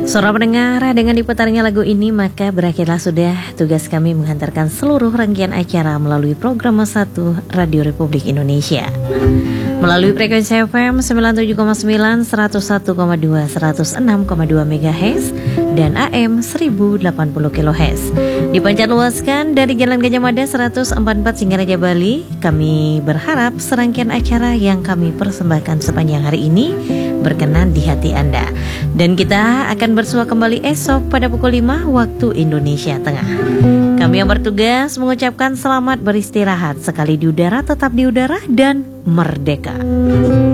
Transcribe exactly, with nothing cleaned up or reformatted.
Suara pendengar, dengan diputarnya lagu ini maka berakhirlah sudah tugas kami menghantarkan seluruh rangkaian acara melalui program satu Radio Republik Indonesia. Melalui frekuensi F M sembilan puluh tujuh koma sembilan, seratus satu koma dua, seratus enam koma dua megahertz dan A M seribu delapan puluh kilohertz. Dipancar luaskan dari Jalan Gajah Mada seratus empat puluh empat Singaraja Bali. Kami berharap serangkaian acara yang kami persembahkan sepanjang hari ini berkenan di hati Anda. Dan kita akan bersua kembali esok pada pukul lima waktu Indonesia Tengah. Kami yang bertugas mengucapkan selamat beristirahat, sekali di udara tetap di udara dan merdeka.